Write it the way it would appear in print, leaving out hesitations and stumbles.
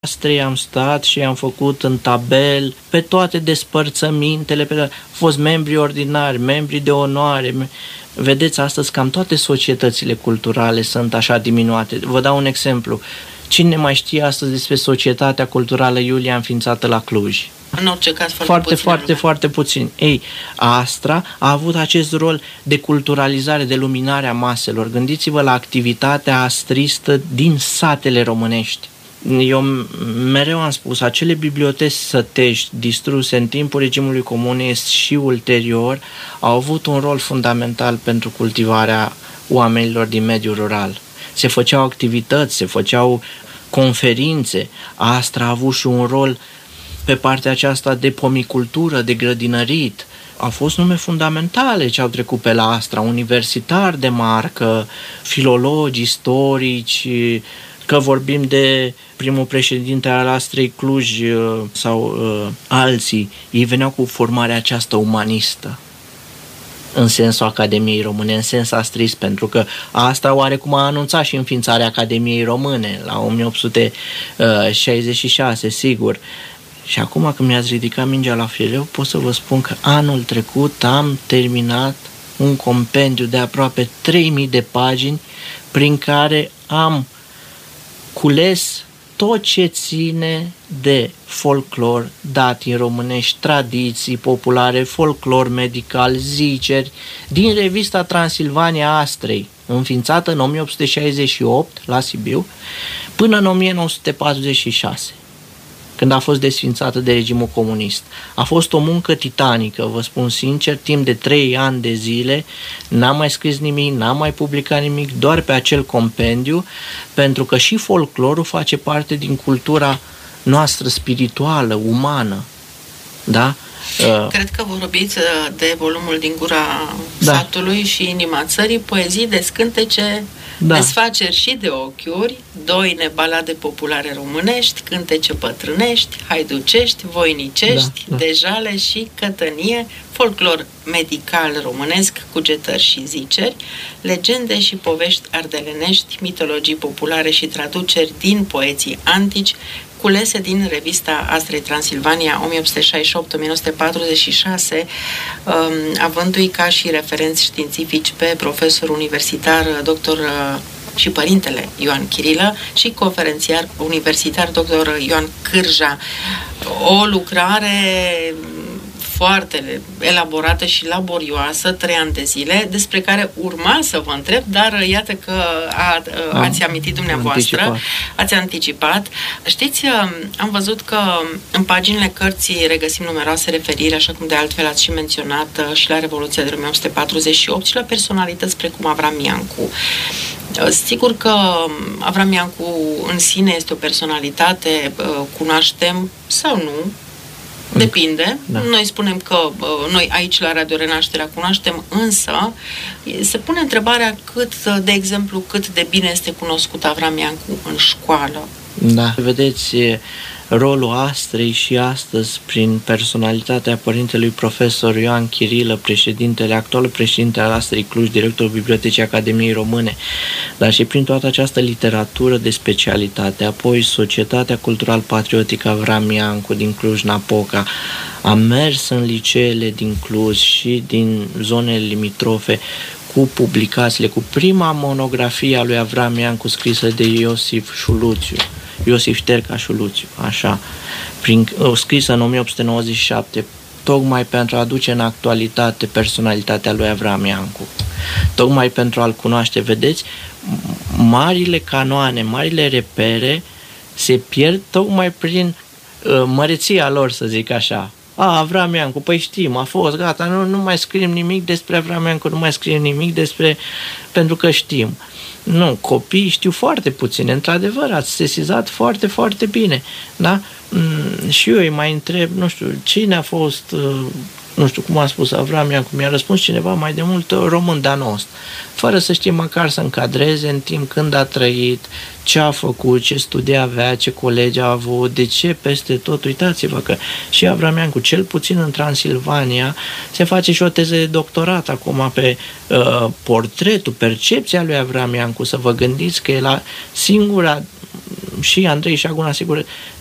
Astrei am stat și am făcut în tabel pe toate despărțămintele, au fost membri ordinari, membri de onoare. Vedeți, astăzi cam toate societățile culturale sunt așa diminuate. Vă dau un exemplu. Cine mai știe astăzi despre Societatea Culturală Iulia înființată la Cluj? În orice caz, foarte puțin. Ei, Astra a avut acest rol de culturalizare, de luminare a maselor. Gândiți-vă la activitatea astristă din satele românești. Eu mereu am spus, acele biblioteci sătești distruse în timpul regimului comunist și ulterior au avut un rol fundamental pentru cultivarea oamenilor din mediul rural. Se făceau activități, se făceau conferințe. Astra a avut și un rol pe partea aceasta de pomicultură, de grădinărit. Au fost nume fundamentale ce au trecut pe la Astra, universitari de marcă, filologi, istorici, că vorbim de primul președinte al Astrei Cluj sau alții, ei veneau cu formarea aceasta umanistă în sensul Academiei Române, în sens astrist, pentru că asta oarecum a anunțat și înființarea Academiei Române la 1866, sigur. Și acum când mi-ați ridicat mingea la fireu, pot să vă spun că anul trecut am terminat un compendiu de aproape 3000 de pagini prin care am cules tot ce ține de folclor, datii românești, tradiții populare, folclor medical, ziceri, din revista Transilvania Astrei, înființată în 1868 la Sibiu, până în 1946, când a fost desființată de regimul comunist. A fost o muncă titanică, vă spun sincer, timp de 3 ani de zile, n-am mai scris nimic, n-am mai publicat nimic, doar pe acel compendiu, pentru că și folclorul face parte din cultura noastră spirituală, umană. Da? Cred că vorbiți de volumul Din gura satului și Inima țării, poezii de scântece, desfaceri și de ochiuri, doine, balade populare românești, cântece bătrânești, haiducești, voinicești, de jale și cătănie, folclor medical românesc, cugetări și ziceri, legende și povești ardelenești, mitologii populare și traduceri din poeții antici, culese din revista Astrei Transilvania 1868-1946, avându-i ca și referenți științifici pe profesor universitar, doctor și părintele Ioan Chirilă și conferențiar universitar dr. Ioan Cârja. O lucrare foarte elaborată și laborioasă, 3 ani de zile, despre care urma să vă întreb, dar iată că ați amintit dumneavoastră, ați anticipat. Știți, am văzut că în paginile cărții regăsim numeroase referiri, așa cum de altfel ați și menționat, și la Revoluția de 1848 și la personalități precum Avram Iancu. Sigur că Avram Iancu în sine este o personalitate, cunoaștem sau nu, depinde. Noi spunem că noi aici la Radio Renașterea cunoaștem, însă se pune întrebarea de exemplu, cât de bine este cunoscut Avram Iancu în școală. Da, vedeți, rolul Astrei și astăzi prin personalitatea părintelui profesor Ioan Chirilă, actualul președinte al Astrei Cluj, directorul Bibliotecii Academiei Române, dar și prin toată această literatură de specialitate, apoi Societatea Cultural-Patriotică Avram Iancu din Cluj-Napoca, am mers în liceele din Cluj și din zonele limitrofe cu publicațiile, cu prima monografie a lui Avram Iancu scrisă de Iosif Șterca Șuluțiu, așa, scrisă în 1897, tocmai pentru a aduce în actualitate personalitatea lui Avram Iancu, tocmai pentru a-l cunoaște. Vedeți, marile canoane, marile repere se pierd tocmai prin măreția lor, să zic așa. Avram Iancu, păi știm, a fost, gata, nu mai scriem nimic despre Avram Iancu, nu mai scriem nimic pentru că știm. Nu, copiii știu foarte puține, într-adevăr, ați sesizat foarte, foarte bine, da? Și eu îi mai întreb, nu știu, cine a fost, nu știu cum a spus Avram Iancu, mi-a răspuns cineva mai de mult, român danost, fără să știe măcar să încadreze în timp când a trăit, ce a făcut, ce studii avea, ce colegi a avut, de ce peste tot. Uitați-vă că și Avram Iancu, cel puțin în Transilvania, se face și o teză de doctorat acum pe portretul, percepția lui Avram Iancu, să vă gândiți că e la singura și Andrei și Aguna, sigur,